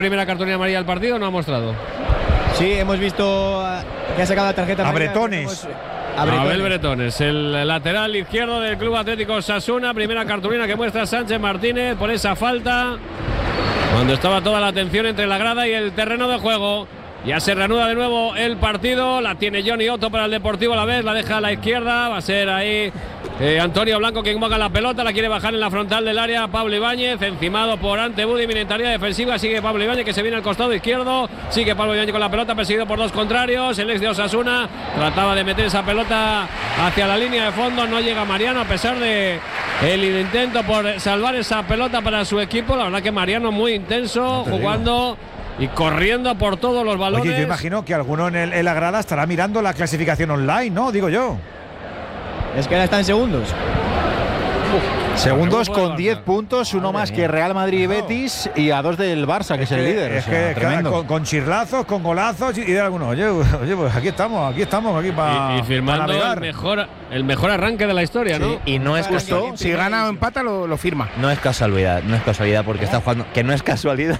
Primera cartulina amarilla del partido, no ha mostrado. Sí, hemos visto que ha sacado la tarjeta a Bretones. Abel Bretones, el lateral izquierdo del Club Atlético Osasuna. Primera cartulina que muestra Sánchez Martínez por esa falta, cuando estaba toda la atención entre la grada y el terreno de juego. Ya se reanuda de nuevo el partido. La tiene Johnny Otto para el Deportivo Alavés. La deja a la izquierda. Va a ser ahí Antonio Blanco quien invoca la pelota. La quiere bajar en la frontal del área Pablo Ibáñez. Encimado por Ante Budimir en tarea defensiva. Sigue Pablo Ibáñez que se viene al costado izquierdo. Sigue Pablo Ibáñez con la pelota. Perseguido por dos contrarios. El ex de Osasuna trataba de meter esa pelota hacia la línea de fondo. No llega Mariano a pesar de el intento por salvar esa pelota para su equipo. La verdad que Mariano muy intenso jugando y corriendo por todos los balones. Oye, yo imagino que alguno en la grada estará mirando la clasificación online, ¿no? Digo yo. Es que ahora están segundos. Segundos con 10 puntos, uno más que Real Madrid y Betis, y a 2 del Barça, que es el líder. Es que con chirlazos, con golazos y de algunos. Oye, pues aquí estamos para. Y firmando el mejor arranque de la historia, ¿no? Y no es justo. Si gana o empata, lo firma. No es casualidad porque está jugando. Que no es casualidad.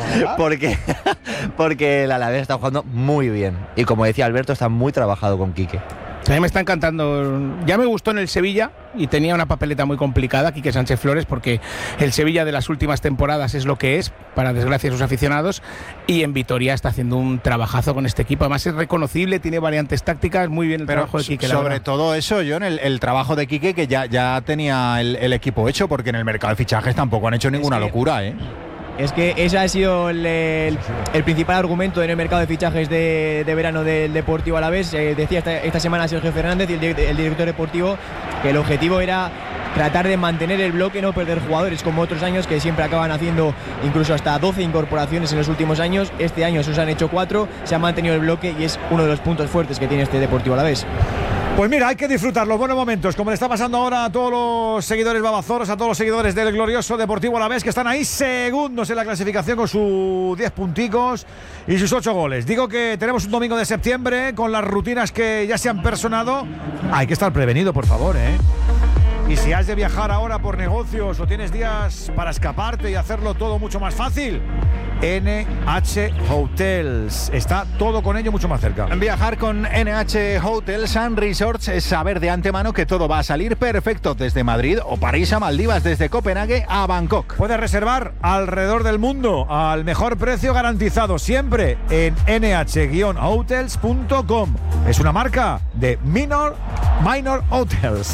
porque el Alavés está jugando muy bien. Y como decía Alberto, está muy trabajado con Quique. A mí me está encantando. Ya me gustó en el Sevilla y tenía una papeleta muy complicada, Quique Sánchez Flores, porque el Sevilla de las últimas temporadas es lo que es, para desgracia de sus aficionados, y en Vitoria está haciendo un trabajazo con este equipo. Además es reconocible, tiene variantes tácticas, muy bien el trabajo de Quique. Sobre todo eso, John, el trabajo de Quique, que ya tenía el equipo hecho, porque en el mercado de fichajes tampoco han hecho ninguna locura, ¿eh? Es que ese ha sido el principal argumento en el mercado de fichajes de verano del Deportivo Alavés. Decía esta semana Sergio Fernández, el director deportivo, que el objetivo era tratar de mantener el bloque, no perder jugadores como otros años que siempre acaban haciendo incluso hasta 12 incorporaciones en los últimos años. Este año se han hecho 4, se ha mantenido el bloque y es uno de los puntos fuertes que tiene este Deportivo Alavés. Pues mira, hay que disfrutar los buenos momentos, como le está pasando ahora a todos los seguidores babazoros, a todos los seguidores del glorioso Deportivo Alavés, que están ahí segundos en la clasificación con sus 10 punticos y sus 8 goles. Digo que tenemos un domingo de septiembre con las rutinas que ya se han personado. Hay que estar prevenido, por favor, ¿eh? Y si has de viajar ahora por negocios o tienes días para escaparte y hacerlo todo mucho más fácil, NH Hotels. Está todo con ello mucho más cerca. Viajar con NH Hotels and Resorts es saber de antemano que todo va a salir perfecto desde Madrid o París a Maldivas, desde Copenhague a Bangkok. Puedes reservar alrededor del mundo al mejor precio garantizado, siempre en nh-hotels.com. Es una marca de Minor Hotels.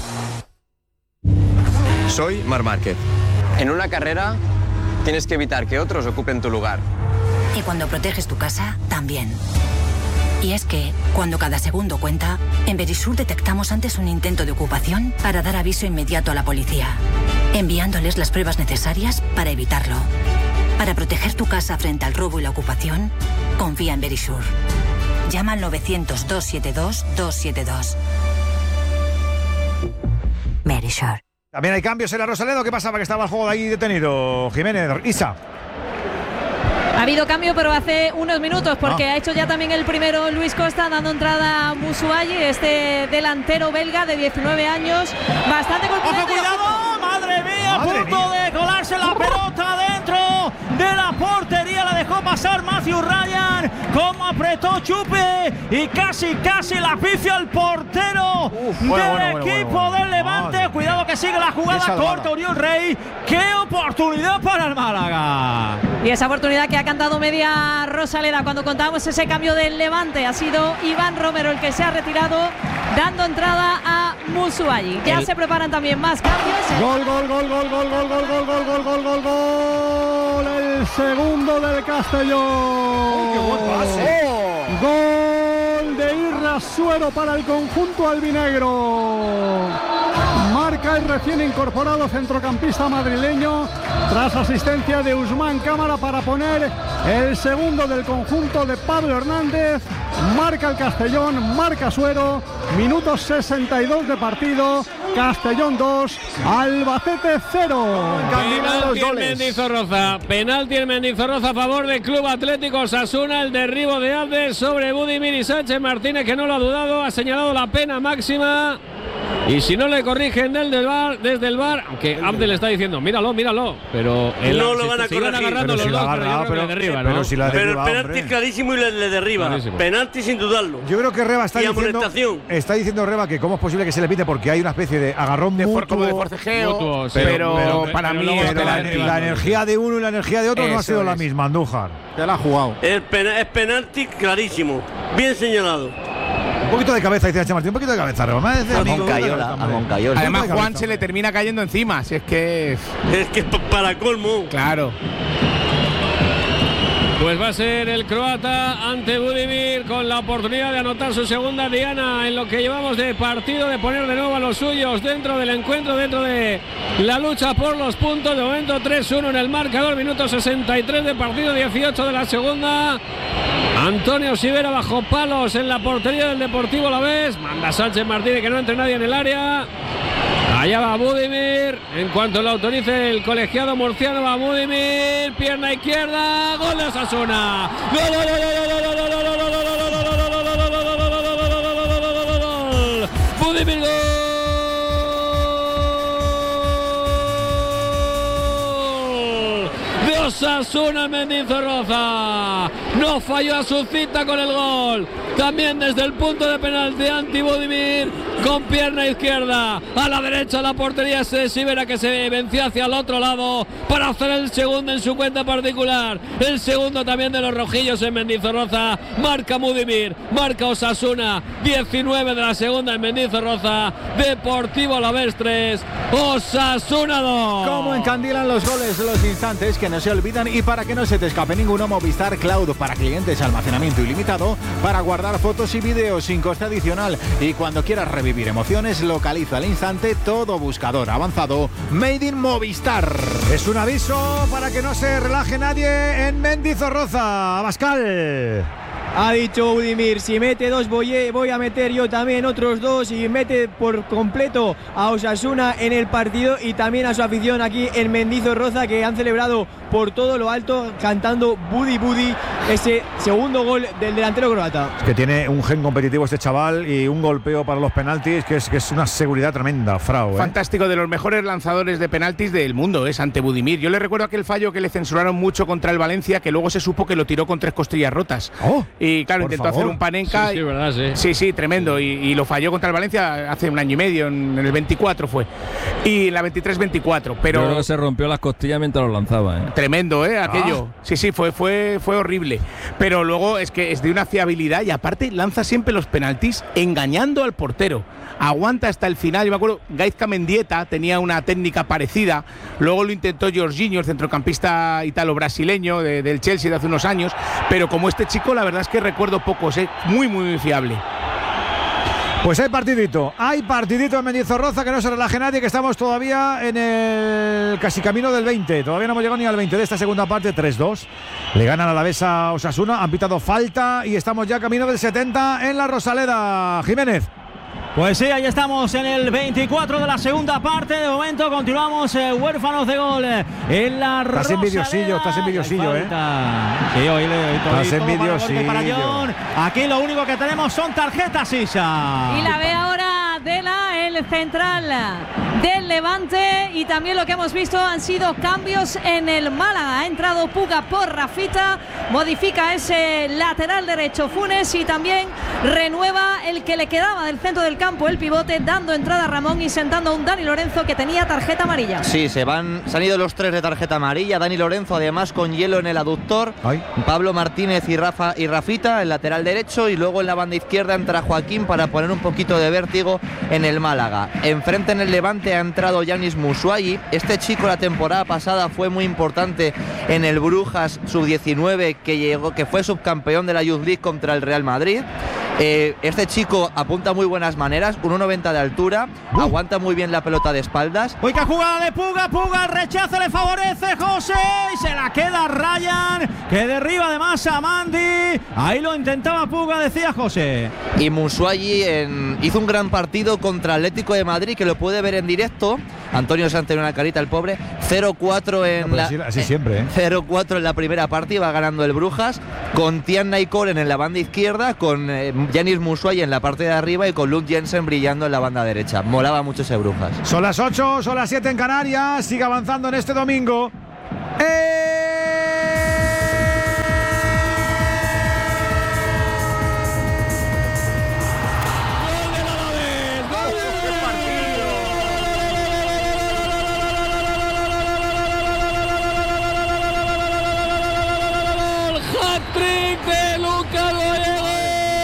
Soy Marc Márquez. En una carrera tienes que evitar que otros ocupen tu lugar. Y cuando proteges tu casa, también. Y es que, cuando cada segundo cuenta, en Verisur detectamos antes un intento de ocupación para dar aviso inmediato a la policía, enviándoles las pruebas necesarias para evitarlo. Para proteger tu casa frente al robo y la ocupación, confía en Verisur. Llama al 900-272-272. Verisur. También hay cambios en la Rosaleda. ¿Qué pasaba? Que estaba el juego de ahí detenido. Jiménez, Isa. Ha habido cambio, pero hace unos minutos, porque ha hecho ya también el primero Luis Costa, dando entrada a Musuayi, este delantero belga de 19 años. Bastante ¡ojo, cuidado! ¡Madre mía! A punto de colarse la pelota dentro de la portería. La dejó pasar Matthew Ryan. Cómo apretó Chupe y casi la pifia el portero del equipo del Levante. Cuidado que sigue la jugada, corta Oriol Rey. ¡Qué oportunidad para el Málaga! Y esa oportunidad que ha cantado media Rosaleda cuando contábamos ese cambio del Levante. Ha sido Iván Romero el que se ha retirado, dando entrada a Musuayi. Ya se preparan también más cambios. Gol. El segundo del Castellón. ¡Qué buen pase! Gol de Irrasuero para el conjunto albinegro. Marca el recién incorporado centrocampista madrileño tras asistencia de Usman Cámara para poner el segundo del conjunto de Pablo Hernández. Marca el Castellón, marca Suero. Minutos 62 de partido. Castellón 2, Albacete 0. Penalti en Mendizorroza a favor del Club Atlético Osasuna. El derribo de Alves sobre Budimir y Sánchez Martínez, que no lo ha dudado, ha señalado la pena máxima. Y si no le corrigen desde el bar, aunque Abdel está diciendo, míralo, pero no lo van a corregir. Agarrando los dos, pero le derriba, ¿no? Pero el penalti es clarísimo y le derriba. Clarísimo. Penalti sin dudarlo. Yo creo que Reba está diciendo Reba que cómo es posible que se le pite porque hay una especie de agarrón mutuo, como de forcejeo, mutuo, pero para mí la energía de uno y la energía de otro no ha sido la misma, Andújar. Te la ha jugado. Es penalti clarísimo, bien señalado. Un poquito de cabeza, dice H. Martín, un poquito de cabeza, Reba. A Moncayola. Además, Juan se le termina cayendo encima, si es que es para colmo. Claro. Pues va a ser el croata ante Budimir con la oportunidad de anotar su segunda diana en lo que llevamos de partido, de poner de nuevo a los suyos dentro del encuentro, dentro de la lucha por los puntos. De momento 3-1 en el marcador, minuto 63 de partido, 18 de la segunda. Antonio Sivera bajo palos en la portería del Deportivo Alavés. Manda Sánchez Martínez, que no entre nadie en el área. Allá va Budimir, en cuanto lo autorice el colegiado murciano, va Budimir, pierna izquierda, gol de Osasuna. Budimir, gol de Osasuna. Mendizorroza no falló a su cita con el gol, también desde el punto de penalti anti Budimir, con pierna izquierda a la derecha la portería de Sivera, que se venció hacia el otro lado para hacer el segundo en su cuenta particular, el segundo también de los rojillos en Mendizorroza. Marca Budimir, marca Osasuna, 19 de la segunda en Mendizorroza. Deportivo Alavés 3, Osasuna 2. Cómo encandilan los goles, los instantes que no se olvidan, y para que no se te escape ninguno, Movistar Cloud para clientes, almacenamiento ilimitado para guardar fotos y vídeos sin coste adicional, y cuando quieras revivir emociones, localiza al instante todo buscador avanzado Made in Movistar. Es un aviso para que no se relaje nadie en Mendizorroza. Abascal. Ha dicho Budimir, si mete dos voy a meter yo también otros dos, y mete por completo a Osasuna en el partido y también a su afición aquí en Mendizorroza, que han celebrado por todo lo alto cantando Budi Budi, ese segundo gol del delantero croata. Es que tiene un gen competitivo este chaval y un golpeo para los penaltis que es una seguridad tremenda, Frau. Fantástico, de los mejores lanzadores de penaltis del mundo es ante Budimir. Yo le recuerdo aquel fallo que le censuraron mucho contra el Valencia, que luego se supo que lo tiró con 3 costillas rotas. Y claro, intentó hacer un Panenka. Sí, verdad, sí, tremendo. Y lo falló contra el Valencia hace un año y medio, en el 24 fue. Y en la 23-24. Pero yo creo que se rompió las costillas mientras lo lanzaba. Tremendo, aquello. Sí, fue horrible. Pero luego es que es de una fiabilidad, y aparte lanza siempre los penaltis engañando al portero. Aguanta hasta el final. Yo me acuerdo, Gaizka Mendieta tenía una técnica parecida. Luego lo intentó Jorginho, el centrocampista italo-brasileño del Chelsea de hace unos años. Pero como este chico, la verdad es que recuerdo pocos, muy, muy fiable. Pues hay partidito en Mendizorroza, que no se relaje nadie, que estamos todavía en el casi camino del 20. Todavía no hemos llegado ni al 20 de esta segunda parte. 3-2. Le ganan a la Alavés a Osasuna, han pitado falta y estamos ya camino del 70 en la Rosaleda. Jiménez. Pues sí, ahí estamos en el 24 de la segunda parte. De momento continuamos huérfanos de gol en la Rosaleda. Estás envidiosillo, Sí, hoy estás envidiosillo. Aquí lo único que tenemos son tarjetas, Isa. Y la ve ahora el central del Levante, y también lo que hemos visto han sido cambios en el Málaga. Ha entrado Puga por Rafita, modifica ese lateral derecho Funes, y también renueva el que le quedaba del centro del campo, el pivote, dando entrada a Ramón y sentando a un Dani Lorenzo que tenía tarjeta amarilla. Sí, se han ido los 3 de tarjeta amarilla. Dani Lorenzo, además, con hielo en el aductor. Pablo Martínez y Rafita, el lateral derecho, y luego en la banda izquierda entra Joaquín para poner un poquito de vértigo en el Málaga. Enfrente en el Levante ha entrado Yanis Musuayi. Este chico la temporada pasada fue muy importante en el Brujas sub-19, que fue subcampeón de la Youth League contra el Real Madrid. Este chico apunta muy buenas maneras, 1,90 de altura, aguanta muy bien la pelota de espaldas. ¡Uy, qué jugada de Puga! El rechazo le favorece José y se la queda Ryan, que derriba además a Mandi. Ahí lo intentaba Puga, decía José. Y Musuayi hizo un gran partido contra Atlético de Madrid, que lo puede ver en directo. Antonio Sanz tiene una carita, el pobre. 0-4 en así siempre, 0-4 en la primera parte, va ganando el Brujas. con Tian Naikoren en la banda izquierda, con Yanis Musuay en la parte de arriba y con Luke Jensen brillando en la banda derecha. Molaba mucho ese Brujas. Son las 8, son las 7 en Canarias. Sigue avanzando en este domingo. Hat-trick de Lucas Boyé.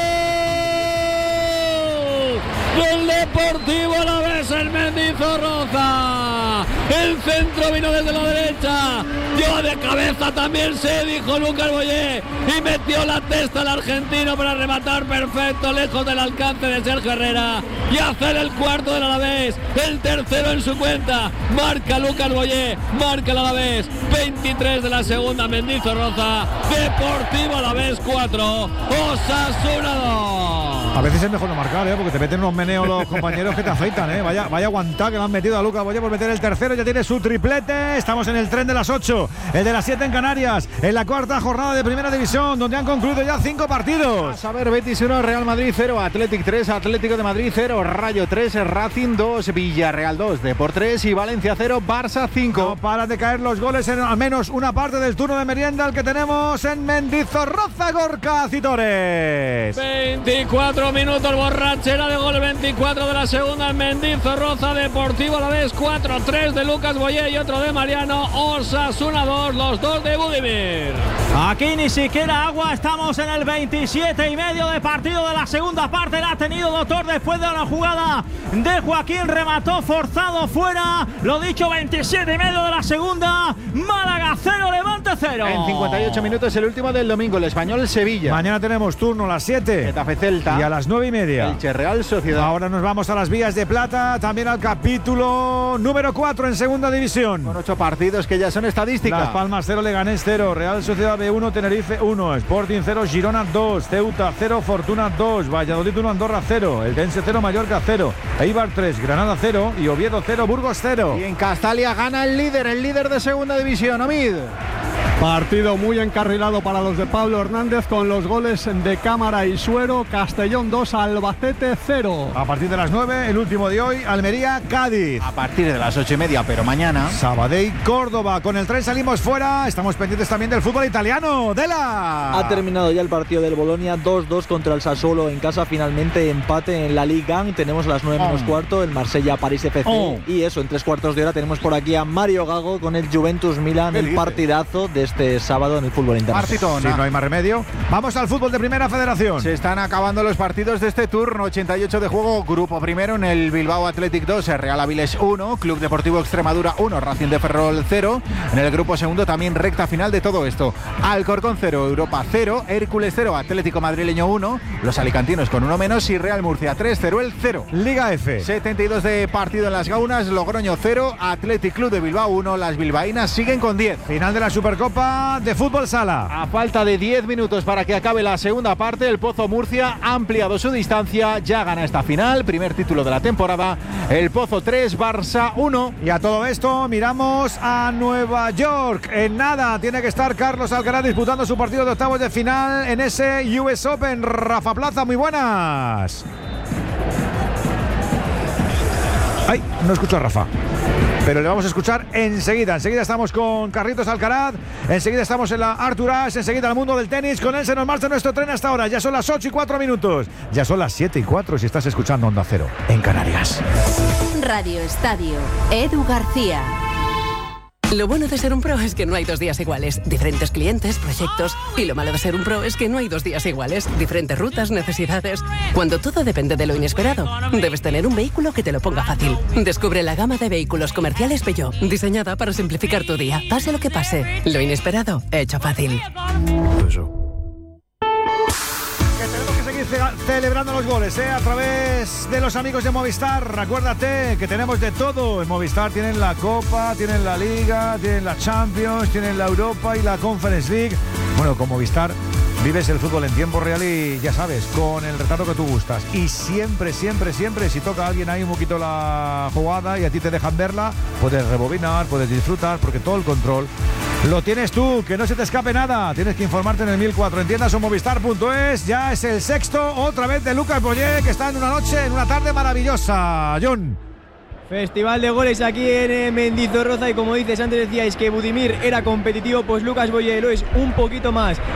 Del Deportivo Alavés en Mendizorroza. El centro vino desde la derecha. Dio de cabeza también, se dijo Lucas Boyé. Y metió la testa al argentino para rematar perfecto, lejos del alcance de Sergio Herrera. Y hacer el cuarto del Alavés. El tercero en su cuenta. Marca Lucas Boyé. Marca el Alavés. 23 de la segunda, Mendizorroza. Deportivo Alavés 4. Osasuna 2. A veces es mejor no marcar, porque te meten unos meneos los compañeros que te afeitan, Vaya aguantar que le han metido a Lucas Boyé por meter el tercero. Ya tiene su triplete. Estamos en el tren de las 8, el de las 7 en Canarias, en la cuarta jornada de Primera División, donde han concluido ya 5 partidos. A ver, Betis 1, Real Madrid 0, Athletic 3, Atlético de Madrid 0, Rayo 3, Racing 2, Villarreal 2, Depor 3 y Valencia 0, Barça 5. No paran de caer los goles en al menos una parte del turno de merienda, el que tenemos en Mendizorroza, Gorka Citores. 24 minutos, borrachera de gol, 24 de la segunda en Mendizorroza. Deportivo Alavés 4-3 de Lucas Boyé y otro de Mariano. Osasuna 2, los dos de Budimir. Aquí ni siquiera agua, estamos en el 27 y medio de partido de la segunda parte. La ha tenido Doctor después de una jugada de Joaquín, remató forzado fuera. Lo dicho, 27 y medio de la segunda. Málaga 0, Levante 0. En 58 minutos el último del domingo, el Español Sevilla. Mañana tenemos turno a las 7. Getafe Celta. Y a las 9:30. Elche Real Sociedad. Ahora nos vamos a las Vías de Plata, también al capítulo número 4 en segunda división. Con 8 partidos que ya son estadísticas. Las Palmas 0, Leganés 0, Real Sociedad B1, Tenerife 1, Sporting 0, Girona 2, Ceuta 0, Fortuna 2, Valladolid 1, Andorra 0, Eldense 0, Mallorca 0, Eibar 3, Granada 0 y Oviedo 0, Burgos 0. Y en Castalia gana el líder de segunda división, Omid. Partido muy encarrilado para los de Pablo Hernández con los goles de Cámara y Suero. Castellón 2, Albacete 0. A partir de las 9, el último de hoy, Almería, Cádiz. A partir de las 8:30, pero mañana Sabadell, Córdoba. Con el tren salimos fuera. Estamos pendientes también del fútbol italiano. ¡Dela! Ha terminado ya el partido del Bolonia, 2-2 contra el Sassuolo en casa. Finalmente empate en la Liga. Tenemos a las 9 menos cuarto el Marsella-París FC. Y eso, en 3/4 de hora tenemos por aquí a Mario Gago con el Juventus Milan. El partidazo de este sábado en el fútbol internacional. Si no hay más remedio. Vamos al fútbol de Primera Federación. Se están acabando los partidos de este turno. 88 de juego. Grupo primero en el Bilbao Athletic 2, Real Avilés 1, Club Deportivo Extremadura 1, Racing de Ferrol 0. En el grupo segundo también recta final de todo esto. Alcorcón 0, Europa 0, Hércules 0, Atlético Madrileño 1, los alicantinos con 1 menos y Real Murcia 3, Teruel 0. Liga F. 72 de partido en las Gaunas, Logroño 0, Athletic Club de Bilbao 1, las bilbaínas siguen con 10. Final de la Supercopa de Fútbol Sala. A falta de 10 minutos para que acabe la segunda parte, el Pozo Murcia ha ampliado su distancia, ya gana esta final, primer título de la temporada, el Pozo 3, Barça 1. Y a todo esto miramos a Nueva York. En nada tiene que estar Carlos Alcaraz disputando su partido de octavos de final en ese US Open. Rafa Plaza, muy buenas. Ay, no escucho a Rafa, pero le vamos a escuchar enseguida. Enseguida estamos con Carlitos Alcaraz, enseguida estamos en la Arthur Ashe, enseguida el mundo del tenis. Con él se nos marcha nuestro tren hasta ahora. Ya son las 8:04. Ya son las 7:04 si estás escuchando Onda Cero en Canarias. Radio Estadio, Edu García. Lo bueno de ser un pro es que no hay 2 días iguales. Diferentes clientes, proyectos. Y lo malo de ser un pro es que no hay 2 días iguales. Diferentes rutas, necesidades. Cuando todo depende de lo inesperado, debes tener un vehículo que te lo ponga fácil. Descubre la gama de vehículos comerciales Peugeot, diseñada para simplificar tu día. Pase lo que pase, lo inesperado, hecho fácil. Celebrando los goles, a través de los amigos de Movistar. Acuérdate que tenemos de todo. En Movistar tienen la Copa, tienen la Liga, tienen la Champions, tienen la Europa y la Conference League. Bueno, con Movistar vives el fútbol en tiempo real y ya sabes, con el retardo que tú gustas. Y siempre, si toca a alguien ahí un poquito la jugada y a ti te dejan verla, puedes rebobinar, puedes disfrutar, porque todo el control Lo tienes tú, que no se te escape nada. Tienes que informarte en el 1004 en tiendas o movistar.es. Ya es el sexto, otra vez de Lucas Boyer, que está en una tarde maravillosa. John. Festival de goles aquí en Mendizorroza y como dices, antes decíais que Budimir era competitivo, pues Lucas Boyer lo es un poquito más.